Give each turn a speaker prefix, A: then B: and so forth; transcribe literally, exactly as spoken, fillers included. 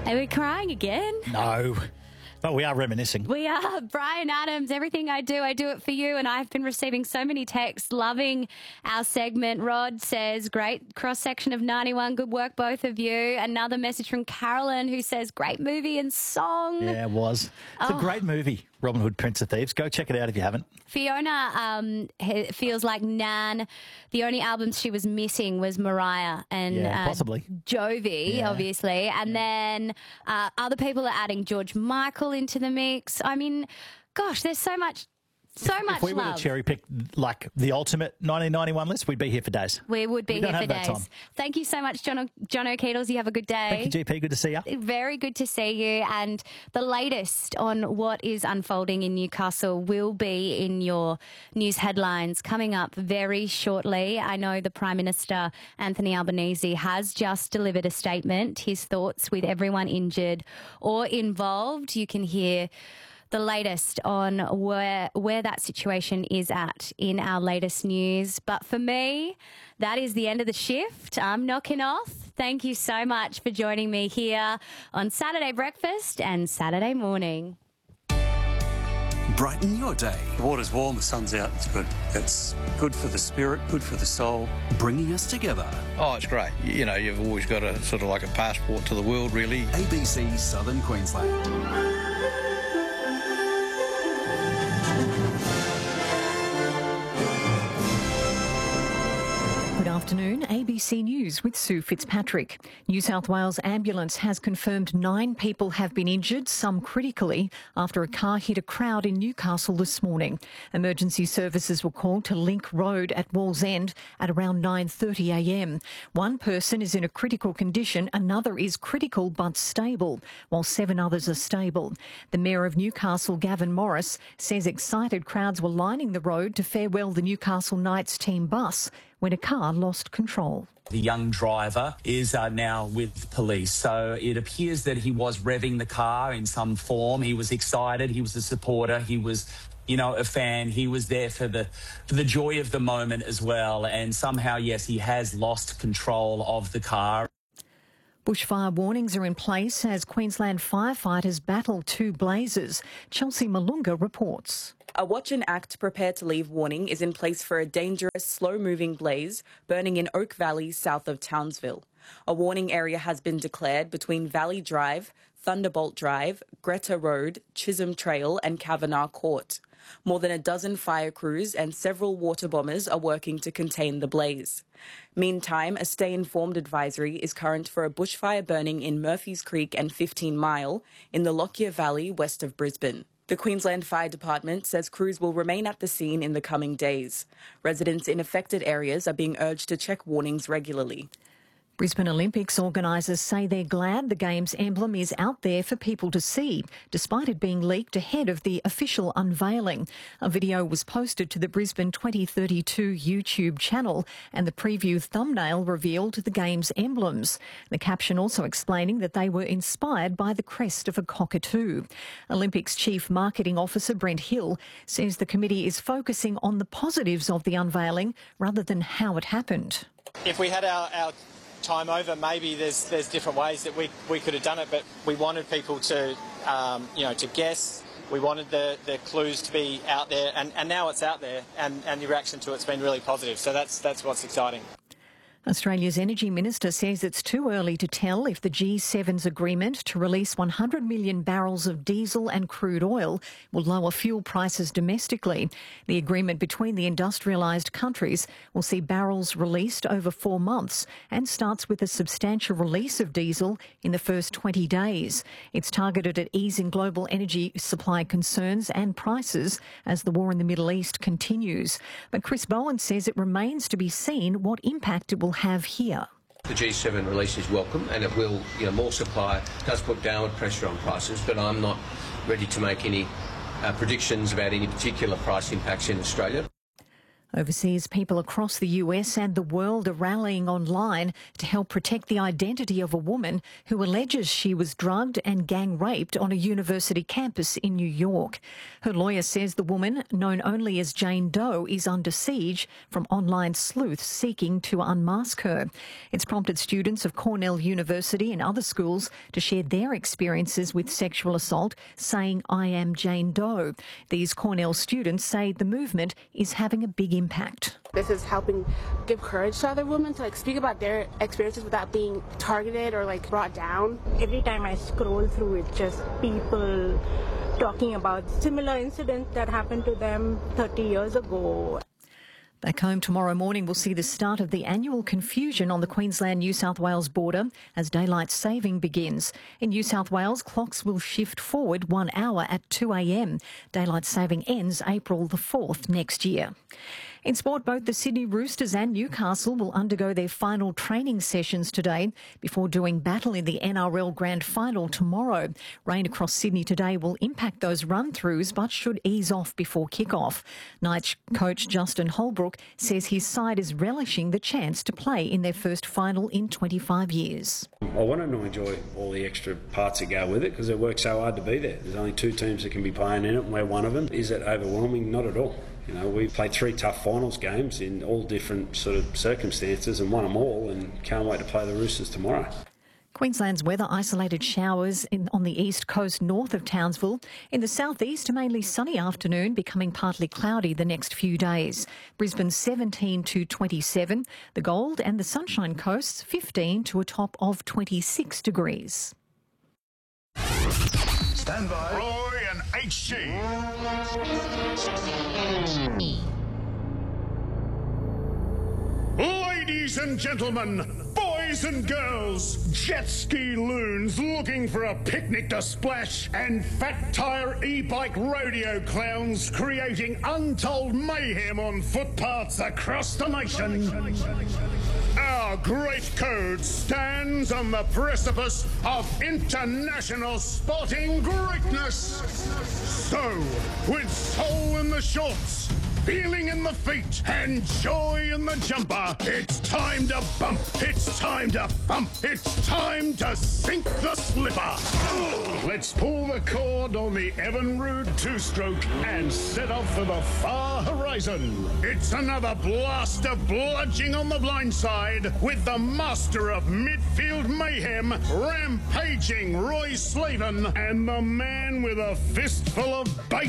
A: Are we crying again?
B: No. But we are reminiscing.
A: We are. Brian Adams, everything I do, I do it for you. And I've been receiving so many texts loving our segment. Rod says, great cross-section of ninety-one. Good work, both of you. Another message from Carolyn who says, great movie and song.
B: Yeah, it was. It's
A: Oh.
B: a great movie, Robin Hood, Prince of Thieves. Go check it out if you haven't.
A: Fiona um, he- feels like Nan, the only albums she was missing was Mariah and
B: Yeah,
A: uh,
B: possibly.
A: Jovi,
B: Yeah.
A: obviously. And then uh, other people are adding George Michael into the mix. I mean, gosh, there's so much, so much
B: If we were
A: love.
B: to cherry pick like the ultimate nineteen ninety-one list, we'd be here for days.
A: We would be
B: We
A: here
B: don't
A: for
B: have that
A: days.
B: time.
A: Thank you so much, John, o- John O'Keedles. You have a good day.
B: Thank you, G P. Good to see you.
A: Very good to see you. And the latest on what is unfolding in Newcastle will be in your news headlines coming up very shortly. I know the Prime Minister, Anthony Albanese, has just delivered a statement, his thoughts with everyone injured or involved. You can hear the latest on where where that situation is at in our latest news. But for me, that is the end of the shift. I'm knocking off. Thank you so much for joining me here on Saturday Breakfast and Saturday Morning.
C: Brighten your day.
D: The water's warm, the sun's out, it's good. It's good for the spirit, good for the soul.
C: Bringing us together.
E: Oh, it's great. You know, you've always got a sort of like a passport to the world, really.
C: A B C Southern Queensland.
F: Good afternoon, A B C News with Sue Fitzpatrick. New South Wales Ambulance has confirmed nine people have been injured, some critically, after a car hit a crowd in Newcastle this morning. Emergency services were called to Link Road at Wallsend at around nine thirty a m. One person is in a critical condition, another is critical but stable, while seven others are stable. The Mayor of Newcastle, Gavin Morris, says excited crowds were lining the road to farewell the Newcastle Knights team bus when a car lost control.
G: The young driver is uh, now with police, so it appears that he was revving the car in some form. He was excited, he was a supporter, he was, you know, a fan. He was there for the for the joy of the moment as well, and somehow, yes, he has lost control of the car.
F: Bushfire warnings are in place as Queensland firefighters battle two blazes. Chelsea Malunga reports.
H: A watch and act, prepare to leave warning is in place for a dangerous, slow-moving blaze burning in Oak Valley, south of Townsville. A warning area has been declared between Valley Drive, Thunderbolt Drive, Greta Road, Chisholm Trail and Kavanagh Court. More than a dozen fire crews and several water bombers are working to contain the blaze. Meantime, a Stay Informed advisory is current for a bushfire burning in Murphy's Creek and fifteen mile in the Lockyer Valley west of Brisbane. The Queensland Fire Department says crews will remain at the scene in the coming days. Residents in affected areas are being urged to check warnings regularly.
F: Brisbane Olympics organisers say they're glad the Games emblem is out there for people to see, despite it being leaked ahead of the official unveiling. A video was posted to the Brisbane twenty thirty-two YouTube channel, and the preview thumbnail revealed the Games emblems. The caption also explaining that they were inspired by the crest of a cockatoo. Olympics Chief Marketing Officer Brent Hill says the committee is focusing on the positives of the unveiling rather than how it happened.
I: If we had our, our time over, maybe there's there's different ways that we, we could have done it, but we wanted people to um, you know to guess. We wanted the, the clues to be out there, and, and now it's out there, and, and the reaction to it's been really positive. So that's that's what's exciting.
F: Australia's Energy Minister says it's too early to tell if the G seven's agreement to release one hundred million barrels of diesel and crude oil will lower fuel prices domestically. The agreement between the industrialised countries will see barrels released over four months and starts with a substantial release of diesel in the first twenty days. It's targeted at easing global energy supply concerns and prices as the war in the Middle East continues. But Chris Bowen says it remains to be seen what impact it will have here.
J: The G seven release is welcome, and it will, you know, more supply does put downward pressure on prices, but I'm not ready to make any uh, predictions about any particular price impacts in Australia.
F: Overseas, people across the U S and the world are rallying online to help protect the identity of a woman who alleges she was drugged and gang raped on a university campus in New York. Her lawyer says the woman, known only as Jane Doe, is under siege from online sleuths seeking to unmask her. It's prompted students of Cornell University and other schools to share their experiences with sexual assault, saying, "I am Jane Doe." These Cornell students say the movement is having a big impact.
K: This is helping give courage to other women to like speak about their experiences without being targeted or like brought down.
L: Every time I scroll through it, just people talking about similar incidents that happened to them thirty years ago.
F: Back home tomorrow morning, we'll see the start of the annual confusion on the Queensland-New South Wales border as daylight saving begins. In New South Wales, clocks will shift forward one hour at two a m. Daylight saving ends April the fourth next year. In sport, both the Sydney Roosters and Newcastle will undergo their final training sessions today before doing battle in the N R L Grand Final tomorrow. Rain across Sydney today will impact those run-throughs but should ease off before kick-off. Knights coach Justin Holbrook says his side is relishing the chance to play in their first final in twenty-five years.
M: I want them to enjoy all the extra parts that go with it because it works so hard to be there. There's only two teams that can be playing in it and we're one of them. Is it overwhelming? Not at all. You know, we've played three tough finals games in all different sort of circumstances and won them all, and can't wait to play the Roosters tomorrow.
F: Queensland's weather: isolated showers in, on the east coast north of Townsville. In the southeast, a mainly sunny afternoon, becoming partly cloudy the next few days. Brisbane seventeen to twenty-seven. The Gold and the Sunshine Coasts fifteen to a top of twenty-six degrees.
N: Stand by. Roy and H G. Ladies and gentlemen, boys and girls, jet ski loons looking for a picnic to splash, and fat tyre e-bike rodeo clowns creating untold mayhem on footpaths across the nation. Our great code stands on the precipice of international sporting greatness. So, with soul in the shorts, feeling in the feet, and joy in the jumper, it's time to bump, it's time to bump, it's time to sink the slipper. Let's pull the cord on the Evinrude two-stroke and set off for the far horizon. It's another blast of bludging on the blind side with the master of midfield mayhem, rampaging Roy Slaven, and the man with a fistful of bait